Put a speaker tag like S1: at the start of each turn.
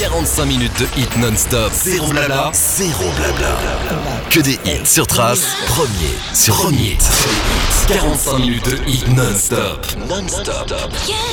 S1: 45 minutes de hit non-stop. Zéro blabla, zéro blabla. Que des hits sur Trace, premier sur Hit. 45 minutes de hit non-stop. Non-stop.